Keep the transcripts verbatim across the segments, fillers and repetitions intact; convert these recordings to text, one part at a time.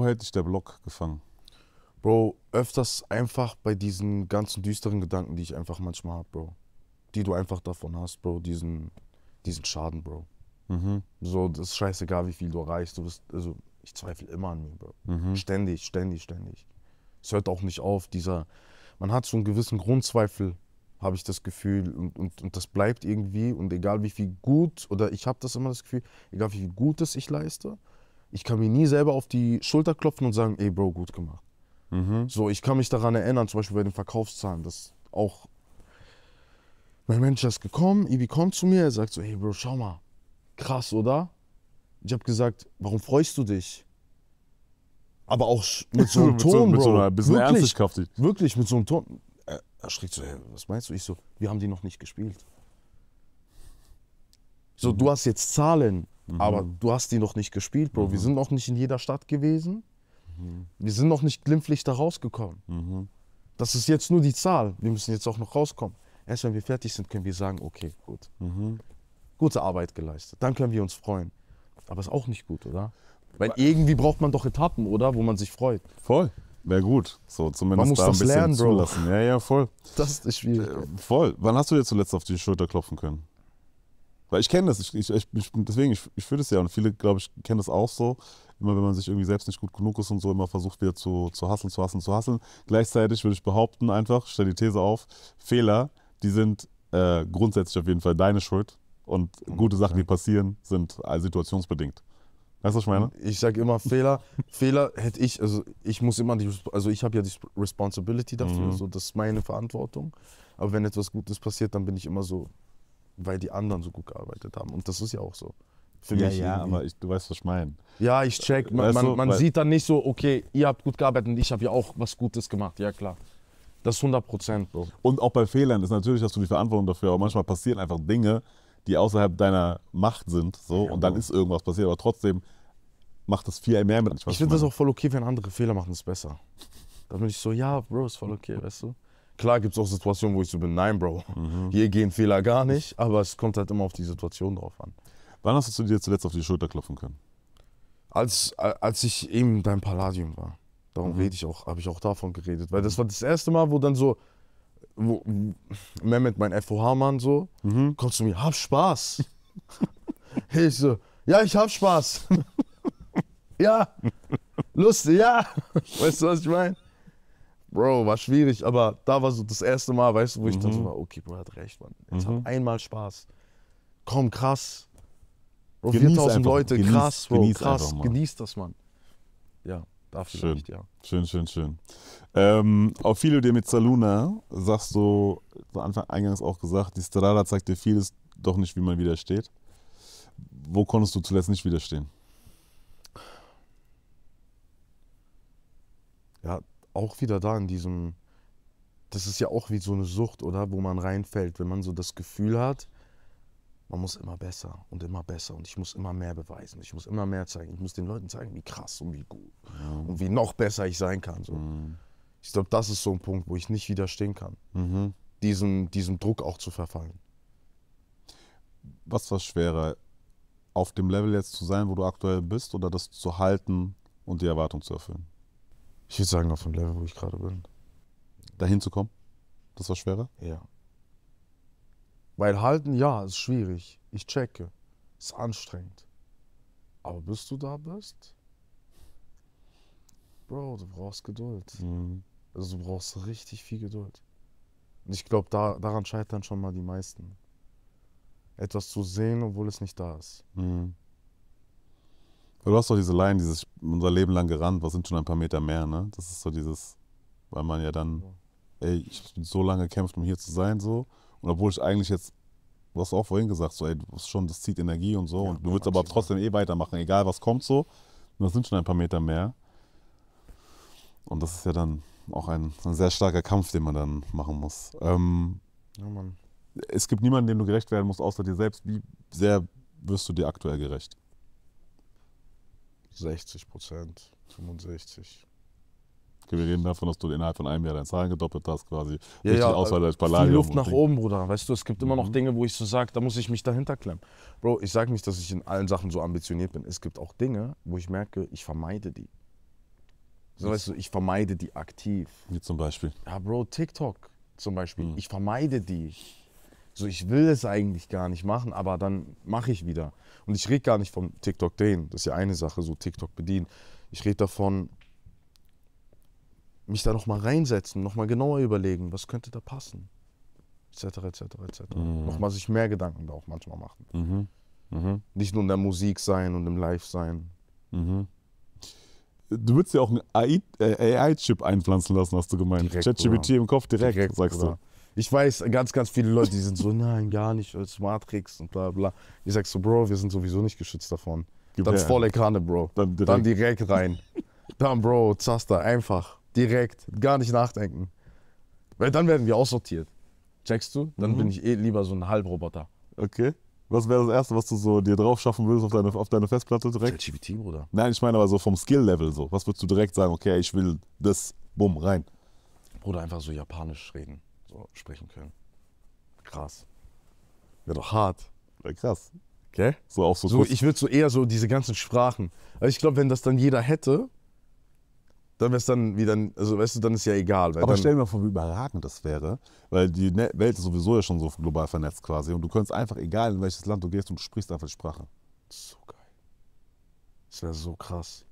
hält dich der Block gefangen? Bro, öfters einfach bei diesen ganzen düsteren Gedanken, die ich einfach manchmal habe, Bro. Die du einfach davon hast, Bro, diesen, diesen Schaden, Bro. Mhm. So, das ist scheißegal, wie viel du erreichst. Du bist, also, ich zweifle immer an mir, Bro. Mhm. Ständig, ständig, ständig. Es hört auch nicht auf, dieser, man hat so einen gewissen Grundzweifel, habe ich das Gefühl, und, und, und das bleibt irgendwie, und egal wie viel gut, oder ich habe das immer das Gefühl, egal wie viel Gutes ich leiste, ich kann mir nie selber auf die Schulter klopfen und sagen, ey Bro, gut gemacht. Mhm. So, ich kann mich daran erinnern, zum Beispiel bei den Verkaufszahlen, dass auch mein Manager ist gekommen, Ibi kommt zu mir, er sagt so, hey Bro, schau mal, krass, oder? Ich habe gesagt, warum freust du dich? Aber auch sch- mit so einem Mit so- Ton, mit so Bro. einer bisschen wirklich, ernsthaftig. wirklich, mit so einem Ton. Er, er schreckt so, hey, was meinst du? Ich so, wir haben die noch nicht gespielt. So, du hast jetzt Zahlen, aber du hast die noch nicht gespielt, Bro. Wir sind noch nicht in jeder Stadt gewesen. Wir sind noch nicht glimpflich da rausgekommen. Mhm. Das ist jetzt nur die Zahl. Wir müssen jetzt auch noch rauskommen. Erst wenn wir fertig sind, können wir sagen, okay, gut. Mhm. Gute Arbeit geleistet. Dann können wir uns freuen. Aber ist auch nicht gut, oder? Weil irgendwie braucht man doch Etappen, oder? Wo man sich freut. Voll. Wäre gut. So, zumindest Man muss da ein das bisschen lernen, Bro. zulassen. Ja, ja, voll. Das ist schwierig. Äh, voll. Wann hast du dir zuletzt auf die Schulter klopfen können? Weil ich kenne das, ich, ich, ich, deswegen, ich, ich fühle das ja und viele, glaube ich, kennen das auch so. Immer wenn man sich irgendwie selbst nicht gut genug ist und so, immer versucht wieder zu, zu hasseln, zu hasseln, zu hasseln. Gleichzeitig würde ich behaupten einfach, stell die These auf, Fehler, die sind äh, grundsätzlich auf jeden Fall deine Schuld und gute Sachen, die passieren, sind äh, situationsbedingt. Weißt du, was ich meine? Ich sage immer, Fehler, Fehler hätte ich, also ich muss immer die, also ich habe ja die Responsibility dafür, Mhm. so, das ist meine Verantwortung. Aber wenn etwas Gutes passiert, dann bin ich immer so, weil die anderen so gut gearbeitet haben. Und das ist ja auch so. Für Ja, mich ja, irgendwie. aber ich, du weißt, was ich meine. Ja, ich check. Man, Weißt man, du, man weil- sieht dann nicht so, okay, ihr habt gut gearbeitet und ich habe ja auch was Gutes gemacht. Ja, klar. Das ist hundert Prozent, Bro. Und auch bei Fehlern ist natürlich, hast du die Verantwortung dafür, aber manchmal passieren einfach Dinge, die außerhalb deiner Macht sind, so, Ja, und dann Bro. ist irgendwas passiert, aber trotzdem macht das viel mehr mit. Ich finde das auch voll okay, wenn andere Fehler machen, ist besser. Da bin ich so, ja, Bro, ist voll okay, weißt du? Klar gibt es auch Situationen, wo ich so bin, nein, Bro, hier gehen Fehler gar nicht, aber es kommt halt immer auf die Situation drauf an. Wann hast du dir zuletzt auf die Schulter klopfen können? Als, als ich eben beim Palladium war, darum rede ich auch, habe ich auch davon geredet, weil das war das erste Mal, wo dann so, wo Mehmet, mein F O H-Mann, so, kommt zu mir, hab Spaß. Ich so, ja, ich hab Spaß. Ja, lustig, ja. Weißt du, was ich meine? Bro, war schwierig, aber da war so das erste Mal, weißt du, wo ich dann so war, okay, Bro, hat recht, Mann. Jetzt hab einmal Spaß. Komm, krass. Bro, Genieß viertausend einfach, Leute, genieß- krass, Bro, genieß krass. einfach mal. Genieß das, Mann. Ja, dafür Schön. reicht, ja. Schön, schön, schön. Ähm, auf Video de Mezzaluna sagst du, zu Anfang eingangs auch gesagt, die Strada zeigt dir vieles, doch nicht, wie man widersteht. Wo konntest du zuletzt nicht widerstehen? Ja, auch wieder da in diesem, das ist ja auch wie so eine Sucht, oder? Wo man reinfällt, wenn man so das Gefühl hat, man muss immer besser und immer besser und ich muss immer mehr beweisen, ich muss immer mehr zeigen, ich muss den Leuten zeigen, wie krass und wie gut und wie noch besser ich sein kann. So. Ich glaube, das ist so ein Punkt, wo ich nicht widerstehen kann, Mhm. diesem, diesem Druck auch zu verfallen. Was war schwerer, auf dem Level jetzt zu sein, wo du aktuell bist, oder das zu halten und die Erwartung zu erfüllen? Ich würde sagen, auf dem Level, wo ich gerade bin. Dahin zu kommen, das war schwerer? Ja. Weil halten, ja, ist schwierig. Ich checke. Ist anstrengend. Aber bis du da bist, Bro, du brauchst Geduld. Mhm. Also du brauchst richtig viel Geduld. Und ich glaube, da, daran scheitern schon mal die meisten. Etwas zu sehen, obwohl es nicht da ist. Mhm. Du hast doch diese Line, dieses unser Leben lang gerannt, was sind schon ein paar Meter mehr, ne? Das ist so dieses, weil man ja dann, ey, ich hab so lange gekämpft, um hier zu sein, so. Und obwohl ich eigentlich jetzt, du hast auch vorhin gesagt, so, ey, du hast schon, das zieht Energie und so. Ja, und du willst aber maximal. trotzdem eh weitermachen, egal was kommt, so. Und das sind schon ein paar Meter mehr. Und das ist ja dann auch ein, ein sehr starker Kampf, den man dann machen muss. Ähm, Ja, Mann. es gibt niemanden, dem du gerecht werden musst, außer dir selbst. Wie sehr wirst du dir aktuell gerecht? sechzig Prozent, fünfundsechzig. Okay, wir reden davon, dass du innerhalb von einem Jahr deine Zahlen gedoppelt hast, quasi. Ja, Richtig ja, Auswahl als viel Palladium. Luft und nach Ding. oben, Bruder. Weißt du, es gibt immer noch Mhm. Dinge, wo ich so sage, da muss ich mich dahinter klemmen. Bro, ich sage nicht, dass ich in allen Sachen so ambitioniert bin. Es gibt auch Dinge, wo ich merke, ich vermeide die. So, weißt du, ich vermeide die aktiv. Wie zum Beispiel. Ja, Bro, TikTok zum Beispiel. Mhm. Ich vermeide die. So, ich will es eigentlich gar nicht machen, aber dann mache ich wieder. Und ich rede gar nicht vom TikTok drehen. Das ist ja eine Sache, so TikTok bedienen. Ich rede davon, mich da nochmal reinsetzen, nochmal genauer überlegen, was könnte da passen. Etc, etc, et cetera. Mhm. Nochmal sich mehr Gedanken da auch manchmal machen. Mhm. Mhm. Nicht nur in der Musik sein und im Live sein. Mhm. Du würdest ja auch einen A I-Chip einpflanzen lassen, hast du gemeint. Direkt, ChatGPT Bruder. im Kopf direkt, Direkt, sagst Bruder. Ich weiß, ganz, ganz viele Leute, die sind so, nein, gar nicht, als Matrix und bla bla. Ich sag so, Bro, wir sind sowieso nicht geschützt davon. Gib Dann her. volle Kanne, Bro. Dann direkt. Dann direkt rein. Dann, Bro, Zaster, einfach. Direkt. Gar nicht nachdenken. Weil dann werden wir aussortiert. Checkst du? Dann Mhm. bin ich eh lieber so ein Halbroboter. du? Okay. Was wäre das Erste, was du so dir drauf schaffen würdest auf deine, auf deine Festplatte direkt? ChatGPT, Bruder. Nein, ich meine aber so vom Skill-Level so. Was würdest du direkt sagen? Okay, ich will das, bumm, rein. Bruder, einfach so japanisch reden. So sprechen können. Krass. Wäre doch hart. Ja, krass. Okay? So auch so, So, kurz. ich würde so eher so diese ganzen Sprachen. Also ich glaube, wenn das dann jeder hätte, dann wäre es dann wieder, also weißt du, dann ist ja egal. Weil Aber dann, stell dir mal vor, wie überragend das wäre, weil die Ne- Welt ist sowieso ja schon so global vernetzt quasi und du könntest einfach, egal in welches Land du gehst, und du sprichst einfach die Sprache. so geil. Das wäre so krass.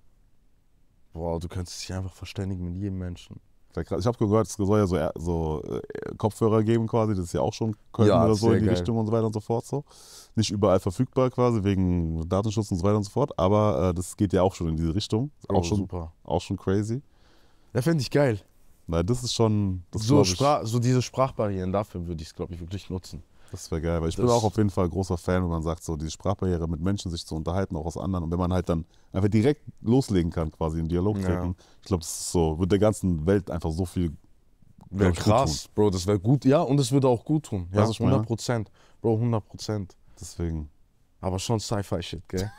Boah, du könntest dich einfach verständigen mit jedem Menschen. Wäre krass. Ich habe gehört, es soll ja so, äh, so äh, Kopfhörer geben quasi, das ist ja auch schon Köln Ja, oder so sehr in die geil. Richtung und so weiter und so fort. So. Nicht überall verfügbar quasi, wegen Datenschutz und so weiter und so fort, aber äh, das geht ja auch schon in diese Richtung. Ist Bro, auch schon, super. auch schon crazy. Ja, fände ich geil. Nein, das ist schon, das So, glaub ich, Sprach, so diese Sprachbarrieren, dafür würde ich es, glaube ich, wirklich nutzen. das wäre geil, weil ich bin Das- auch auf jeden Fall großer Fan, wenn man sagt, so die Sprachbarriere mit Menschen sich zu unterhalten, auch aus anderen und wenn man halt dann einfach direkt loslegen kann, quasi in Dialog Ja. treten. Ich glaube, das ist so, wird der ganzen Welt einfach so viel Wäre glaub ich, gut krass, Bro, das wäre gut. Ja, und es würde auch gut tun. Ja, Weißt du, was ich meine? hundert Prozent. Bro, hundert Prozent. Deswegen. Aber schon Sci-Fi-Shit, gell?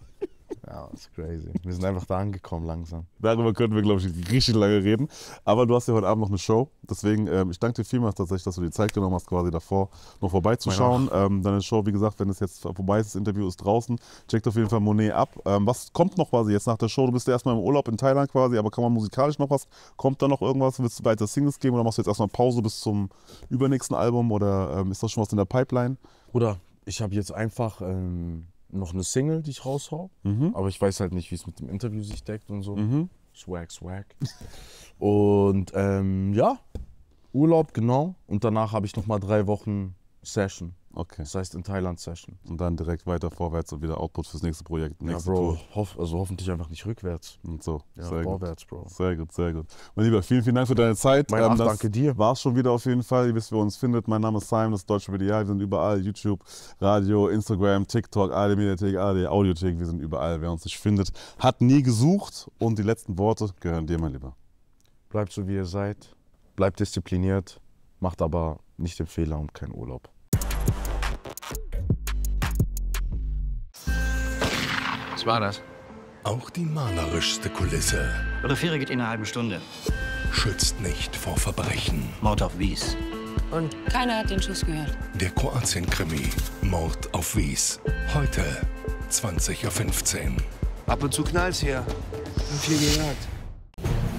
Ja, das ist crazy. Wir sind einfach da angekommen langsam. Darüber könnten wir, glaube ich, richtig lange reden. Aber du hast ja heute Abend noch eine Show. Deswegen, ähm, ich danke dir vielmals tatsächlich, dass du die Zeit genommen hast, quasi davor noch vorbeizuschauen. Ähm, deine Show, wie gesagt, wenn es jetzt vorbei ist, das Interview ist draußen. Checkt auf jeden Fall Monet ab. Ähm, was kommt noch quasi jetzt nach der Show? Du bist ja erstmal im Urlaub in Thailand quasi, aber kann man musikalisch noch was? Kommt da noch irgendwas? Willst du weiter Singles geben oder machst du jetzt erstmal Pause bis zum übernächsten Album oder ähm, ist das schon was in der Pipeline? Bruder, ich habe jetzt einfach ähm, noch eine Single, die ich raushau. Mhm. Aber ich weiß halt nicht, wie es mit dem Interview sich deckt und so. Mhm. Swag, swag. Und ähm, ja, Urlaub, genau. Und danach habe ich nochmal drei Wochen Session. Okay. Das heißt in Thailand Session. Und dann direkt weiter vorwärts und wieder Output fürs nächste Projekt, Ja, nächste Bro, Tour hoff, also hoffentlich einfach nicht rückwärts. und so. Ja, Sehr gut. vorwärts, Bro. Sehr gut, sehr gut. Mein Lieber, vielen, vielen Dank für deine Zeit. Mein Ach, das danke dir. war es schon wieder auf jeden Fall. Ihr wisst, wer uns findet. Mein Name ist Simon, das Deutsche Medial. Wir sind überall. YouTube, Radio, Instagram, TikTok, A R D Mediathek, A R D Audiothek. Wir sind überall. Wer uns nicht findet, hat nie gesucht. Und die letzten Worte gehören dir, mein Lieber. Bleibt so, wie ihr seid. Bleibt diszipliniert. Macht aber nicht den Fehler und keinen Urlaub. Was war das? Auch die malerischste Kulisse Eure Fähre geht in einer halben Stunde. schützt nicht vor Verbrechen. Mord auf Wies. Und keiner hat den Schuss gehört. Der Kroatien-Krimi Mord auf Wies. Heute zwanzig Uhr fünfzehn. Ab und zu knallt's hier. Hab viel gejagt.